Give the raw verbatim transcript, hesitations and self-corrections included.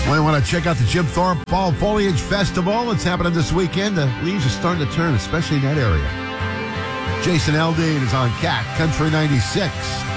Well, I want to check out the Jim Thorpe Fall Foliage Festival. It's happening this weekend. The leaves are starting to turn, especially in that area. Jason Aldean is on Cat Country ninety-six.